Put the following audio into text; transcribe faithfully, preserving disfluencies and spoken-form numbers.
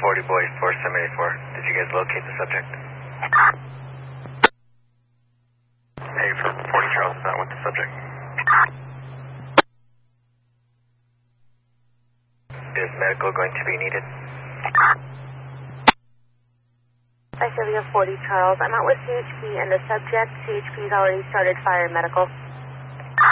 forty boy four seven eight four. Did you guys locate the subject? Hey, for forty Charles, is that with the subject? Is medical going to be needed? Sylvia forty Charles. I'm out with C H P and the subject. C H P's already started fire medical.